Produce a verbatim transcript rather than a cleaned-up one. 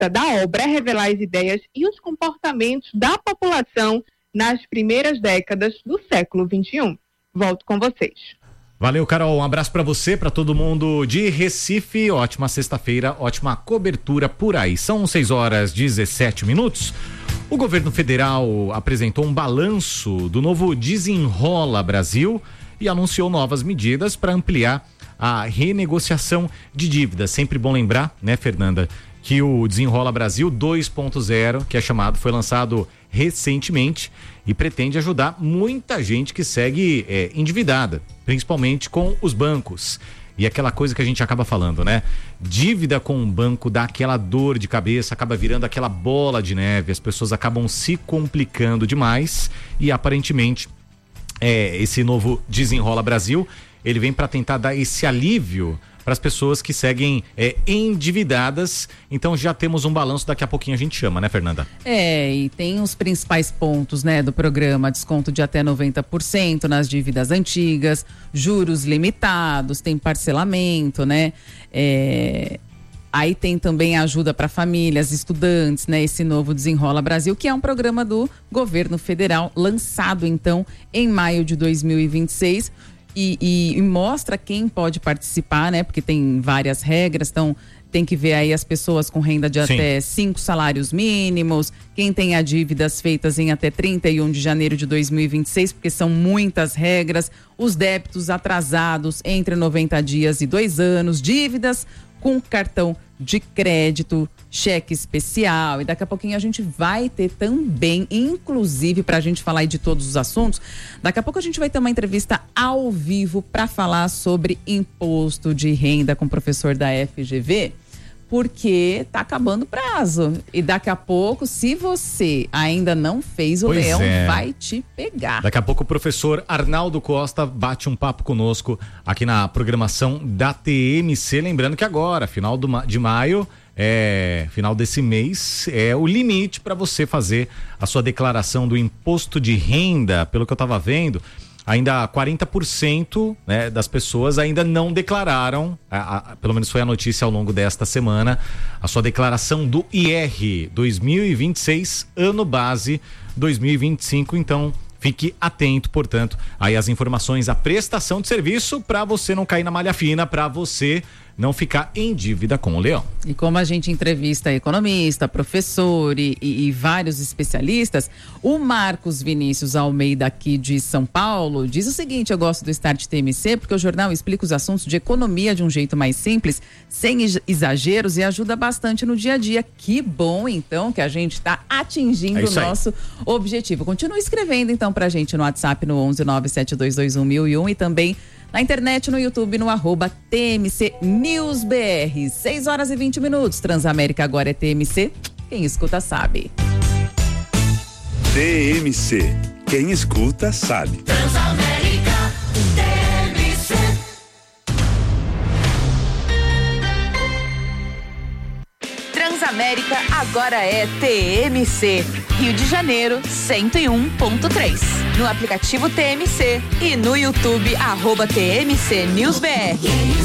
proposta da obra é revelar as ideias e os comportamentos da população nas primeiras décadas do século vinte e um. Volto com vocês. Valeu, Carol. Um abraço para você, para todo mundo de Recife. Ótima sexta-feira, ótima cobertura por aí. São seis horas e dezessete minutos. O governo federal apresentou um balanço do novo Desenrola Brasil e anunciou novas medidas para ampliar a renegociação de dívidas. Sempre bom lembrar, né, Fernanda, que o Desenrola Brasil dois ponto zero, que é chamado, foi lançado recentemente e pretende ajudar muita gente que segue é, endividada, principalmente com os bancos. E aquela coisa que a gente acaba falando, né? Dívida com o banco dá aquela dor de cabeça, acaba virando aquela bola de neve, as pessoas acabam se complicando demais e aparentemente é, esse novo Desenrola Brasil, ele vem para tentar dar esse alívio para as pessoas que seguem é, endividadas. Então já temos um balanço, daqui a pouquinho a gente chama, né, Fernanda? É, e tem os principais pontos, né, do programa: desconto de até noventa por cento nas dívidas antigas, juros limitados, tem parcelamento, né? É... Aí tem também a ajuda para famílias, estudantes, né? Esse novo Desenrola Brasil, que é um programa do governo federal, lançado então em maio de dois mil e vinte e seis. E, e, e mostra quem pode participar, né? Porque tem várias regras, então tem que ver aí as pessoas com renda de Sim. até cinco salários mínimos, quem tenha dívidas feitas em até trinta e um de janeiro de dois mil e vinte e seis, porque são muitas regras, os débitos atrasados entre noventa dias e dois anos, dívidas com cartão de crédito, cheque especial, e daqui a pouquinho a gente vai ter também, inclusive para a gente falar aí de todos os assuntos, daqui a pouco a gente vai ter uma entrevista ao vivo para falar sobre imposto de renda com o professor da F G V, porque tá acabando o prazo, e daqui a pouco, se você ainda não fez, o pois leão é. vai te pegar. Daqui a pouco o professor Arnaldo Costa bate um papo conosco aqui na programação da T M C, lembrando que agora, final do ma- de maio, é, final desse mês, é o limite para você fazer a sua declaração do imposto de renda. Pelo que eu estava vendo, ainda quarenta por cento, né, das pessoas ainda não declararam, a, a, pelo menos foi a notícia ao longo desta semana, a sua declaração do I R dois mil e vinte e seis, ano base dois mil e vinte e cinco. Então fique atento, portanto, aí as informações, a prestação de serviço para você não cair na malha fina, para você não ficar em dívida com o leão. E como a gente entrevista economista, professor e, e, e vários especialistas, o Marcos Vinícius Almeida, aqui de São Paulo, diz o seguinte: eu gosto do Start T M C porque o jornal explica os assuntos de economia de um jeito mais simples, sem exageros, e ajuda bastante no dia a dia. Que bom, então, que a gente está atingindo é o nosso objetivo. Continue escrevendo, então, pra gente no WhatsApp no onze nove sete dois dois um mil e um e também na internet, no YouTube, no arroba T M C News B R. seis horas e vinte minutos. Transamérica agora é T M C. Quem escuta sabe. T M C. Quem escuta sabe. Transamérica T M C. Transamérica agora é T M C. Rio de Janeiro, cento e um ponto três. No aplicativo T M C e no YouTube, arroba T M C News B R.